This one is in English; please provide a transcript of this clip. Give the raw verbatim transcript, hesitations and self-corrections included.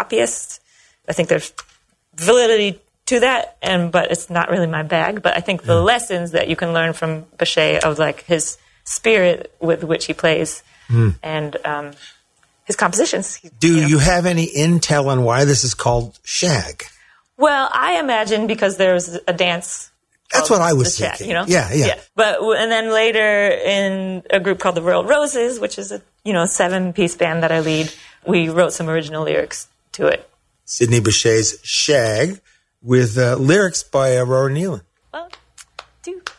copyist. I think there's validity to that, and but it's not really my bag. But I think the mm. lessons that you can learn from Bechet of like his spirit with which he plays mm. and um, his compositions. Do you know. you have any intel on why this is called shag? Well, I imagine because there's a dance. That's what I was thinking. shag, You know, yeah, yeah, yeah. But and then later in a group called the Royal Roses, which is a you know seven piece band that I lead, we wrote some original lyrics to it. Sidney Bechet's Shag with uh, lyrics by uh, Rory Nealon. One, two.